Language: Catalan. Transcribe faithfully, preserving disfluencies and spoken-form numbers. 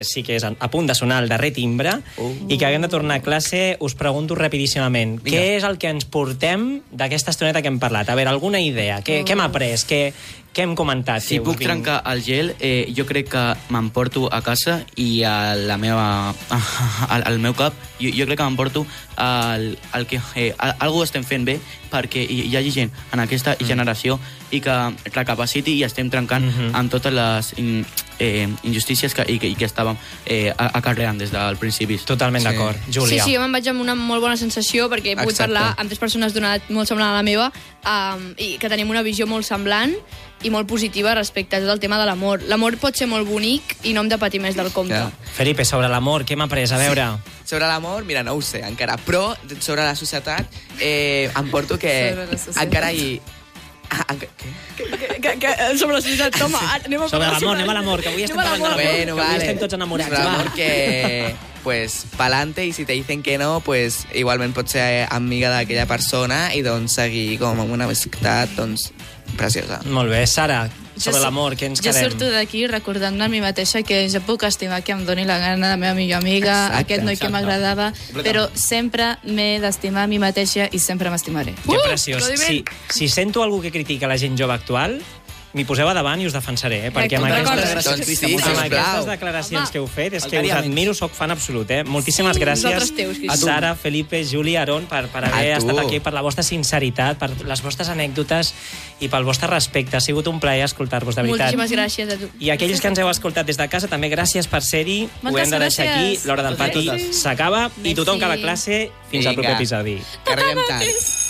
sí que és a punt de sonar el darrer timbre uh. i que haguem de tornar a classe, us pregunto rapidíssimament, Vinga. Què és el que ens portem d'aquesta estoneta que hem parlat? A veure, alguna idea? Què, uh. què hem après? Què, què hem comentat? Si puc trencar el gel, eh, jo crec que m'emporto a casa i a la meva, al, al meu cap, jo, jo crec que m'emporto el, el que eh, algú estem fent bé perquè hi, hi hagi gent en aquesta mm. generació i que recapaciti i estem trencant mm -hmm. amb totes les in, eh, injustícies que, i, que, i que estàvem eh, acarreant des del principi. Totalment sí. d'acord. Júlia. Sí, sí, jo me'n vaig amb una molt bona sensació perquè he pogut Exacte. parlar amb tres persones d'una edat molt semblant a la meva um, i que tenim una visió molt semblant i molt positiva respecte a tot el tema de l'amor. L'amor pot ser molt bonic i no hem de patir més del compte. Yeah. Felipe, sobre l'amor, què m'ha après? A veure... Sí. Sobre l'amor, mira, no ho sé encara, però sobre la societat eh, em porto que encara hi... Ah, que, que, que, que, sobre la societat, toma, anem a sobre l'amor, anem a l'amor, que avui estem parlant de l'amor, bueno, que avui vale. estem tots enamorats. Sobre l'amor que, pues, pa'lante, i si te dicen que no, pues, igualment pots ser amiga d'aquella persona i, doncs, seguir com amb una amistat, doncs, preciosa. Molt bé. Sara, sobre l'amor, què ens quedem? Jo surto d'aquí recordant-me a mi mateixa que jo puc estimar que em doni la gana la meva millor amiga, exacte, aquest noi exacte. que m'agradava, però sempre m'he d'estimar a mi mateixa i sempre m'estimaré. Que preciós. Uh, si, si sento algú que critica la gent jove actual, m'hi poseu a davant i us defensaré, eh? perquè amb aquestes, doncs sí, sí, amb aquestes declaracions Home. que heu fet és que us admiro, soc fan absolut. Eh? Moltíssimes sí, gràcies teus, a Sara, Felipe, Juli, Aron per, per haver estat aquí, per la vostra sinceritat, per les vostres anècdotes i pel vostre respecte. Ha sigut un plaer escoltar-vos, de veritat. Moltíssimes gràcies a tu. I aquells que ens heu escoltat des de casa, també gràcies per ser-hi. Ho hem de deixar aquí, l'hora del pati s'acaba i tothom que va a classe fins al proper episodi. Que riguem tant.